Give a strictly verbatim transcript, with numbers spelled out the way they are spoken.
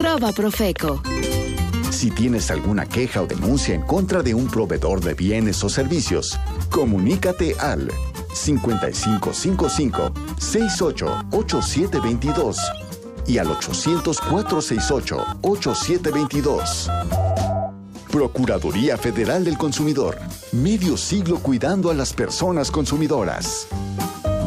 Proba Profeco. Si tienes alguna queja o denuncia en contra de un proveedor de bienes o servicios, comunícate al cincuenta y cinco cincuenta y cinco, sesenta y ocho, ochenta y siete veintidós y al ochocientos, cuatrocientos sesenta y ocho, ochenta y siete veintidós. Procuraduría Federal del Consumidor. Medio siglo cuidando a las personas consumidoras.